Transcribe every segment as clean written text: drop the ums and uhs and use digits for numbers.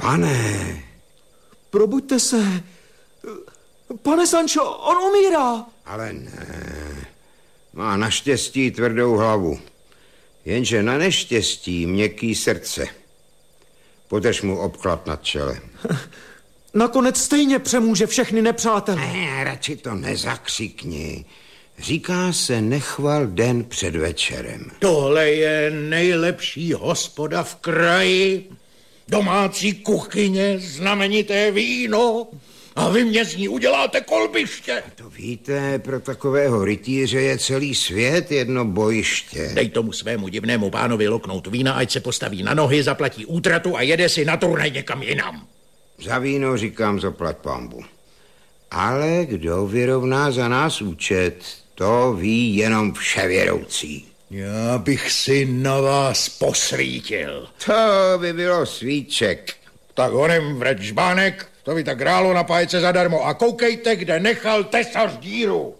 Pane. Probuďte se. Pane Sancho, on umírá. Ale ne. Má naštěstí tvrdou hlavu. Jenže na neštěstí měkký srdce. Podrž mu obklad nad čelem. Nakonec stejně přemůže všechny nepřátele. Ne, radši to nezakřikni. Říká se nechval den před večerem. Tohle je nejlepší hospoda v kraji. Domácí kuchyně, znamenité víno. A vy mě z ní uděláte kolbiště. To víte, pro takového rytíře je celý svět jedno bojiště. Dej tomu svému divnému pánovi loknout vína, ať se postaví na nohy, zaplatí útratu a jede si na turnaj někam jinam. Za víno říkám zaplať pambu. Ale kdo vyrovná za nás účet, to ví jenom vševědoucí. Já bych si na vás posvítil. To by bylo svíček. Tak honem vrať žbánek, to by tak hrálo na pájce zadarmo a koukejte, kde nechal tesař díru.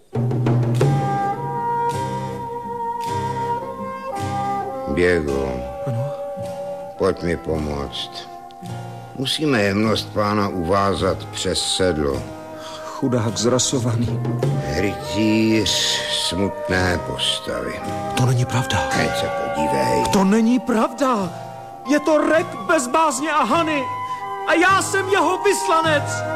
Diego, Ano? pojď mi pomoct. Musíme jemnost pána uvázat přes sedlo. Chudák zrasovaný. Rytíř smutné postavy. To není pravda. Ať se podívej. To není pravda. Je to Rek bez bázně a Hany. A já jsem jeho vyslanec.